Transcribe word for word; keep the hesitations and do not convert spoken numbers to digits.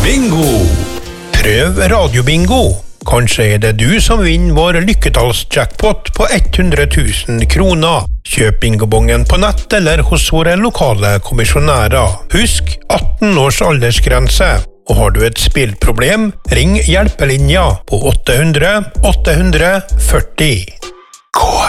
Bingo! Prøv radiobingo. Kanskje er det du som vinner vår lykketallsjackpot på hundre tusen kroner. Kjøp bingobongen på nett eller hos våre lokale kommisjonærer. Husk atten års aldersgrense. Og har du et spillproblem, ring hjelpelinja på åtte hundre åtte hundre førti. K